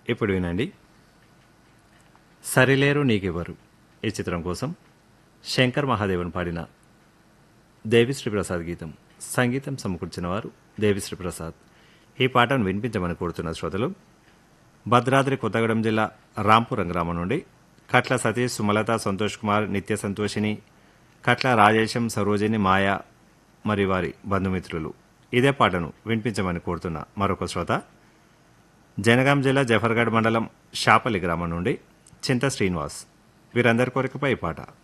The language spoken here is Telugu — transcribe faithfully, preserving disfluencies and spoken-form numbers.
ఇప్పుడు వినండి, సరిలేరు నీకెవరు ఈ చిత్రం కోసం శంకర్ మహాదేవన్ పాడిన దేవిశ్రీ ప్రసాద్ గీతం. సంగీతం సమకూర్చిన వారు దేవిశ్రీ ప్రసాద్. ఈ పాటను వినిపించమని కోరుతున్న శ్రోతలు భద్రాద్రి కొత్తగూడెం జిల్లా రాంపురం గ్రామం నుండి కట్ల సతీష్, సుమలత, సంతోష్ కుమార్, నిత్య సంతోషిని, కట్ల రాజేశం, సరోజిని, మాయా మరి వారి బంధుమిత్రులు. ఇదే పాటను వినిపించమని కోరుతున్న మరొక శ్రోత జనగాం జిల్లా జఫర్గఢ్ మండలం షాపల్లి గ్రామం నుండి చింత శ్రీనివాస్. వీరందరి కోరికపై ఈ పాట.